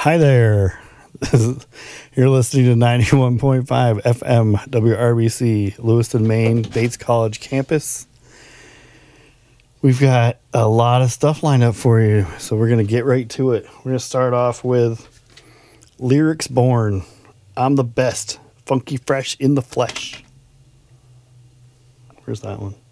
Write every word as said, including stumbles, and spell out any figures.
Hi there. You're listening to ninety-one point five F M W R B C, Lewiston, Maine, Bates College campus. We've got a lot of stuff lined up for you, so we're going to get right to it. We're going to start off with Lyrics Born. I'm the best, funky fresh in the flesh. Where's that one?